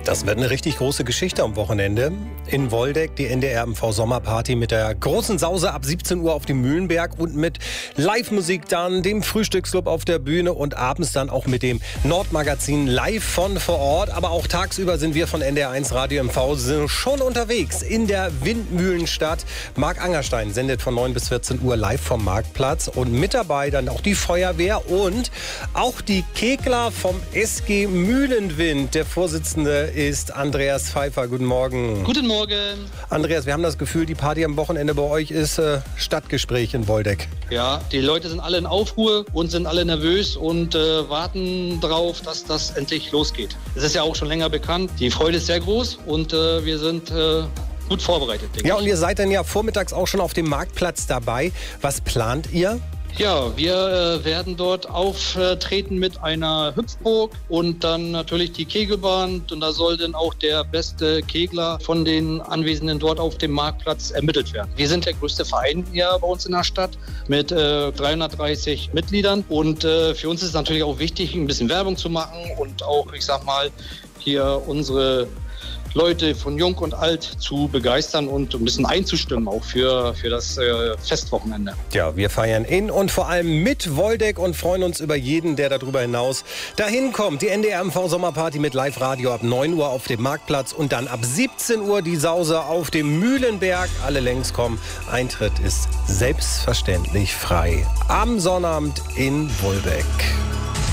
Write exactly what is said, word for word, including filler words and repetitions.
Das wird eine richtig große Geschichte am Wochenende. In Woldeck die N D R M V Sommerparty mit der großen Sause ab siebzehn Uhr auf dem Mühlenberg und mit Live-Musik dann, dem Frühstücksclub auf der Bühne und abends dann auch mit dem Nordmagazin live von vor Ort. Aber auch tagsüber sind wir von N D R eins Radio M V schon unterwegs in der Windmühlenstadt. Marc Angerstein sendet von neun bis vierzehn Uhr live vom Marktplatz und mit dabei dann auch die Feuerwehr und auch die Kegler vom S G Mühlenwind. Der Vorsitzende ist Andreas Pfeiffer. Guten Morgen. Guten Morgen. Andreas, wir haben das Gefühl, die Party am Wochenende bei euch ist äh, Stadtgespräch in Woldeck. Ja, die Leute sind alle in Aufruhr und sind alle nervös und äh, warten darauf, dass das endlich losgeht. Es ist ja auch schon länger bekannt. Die Freude ist sehr groß und äh, wir sind äh, gut vorbereitet, denke Ja, ich. und ihr seid dann ja vormittags auch schon auf dem Marktplatz dabei. Was plant ihr? Ja, wir äh, werden dort auftreten mit einer Hüpfburg und dann natürlich die Kegelbahn. Und da soll dann auch der beste Kegler von den Anwesenden dort auf dem Marktplatz ermittelt werden. Wir sind der größte Verein hier bei uns in der Stadt mit äh, dreihundertdreißig Mitgliedern. Und äh, für uns ist es natürlich auch wichtig, ein bisschen Werbung zu machen und auch, ich sag mal, hier unsere Leute von Jung und Alt zu begeistern und ein bisschen einzustimmen, auch für, für das äh, Festwochenende. Ja, wir feiern in und vor allem mit Woldeck und freuen uns über jeden, der darüber hinaus dahin kommt. Die N D R M V Sommerparty mit Live-Radio ab neun Uhr auf dem Marktplatz und dann ab siebzehn Uhr die Sause auf dem Mühlenberg. Alle längs kommen. Eintritt ist selbstverständlich frei. Am Sonnabend in Woldeck.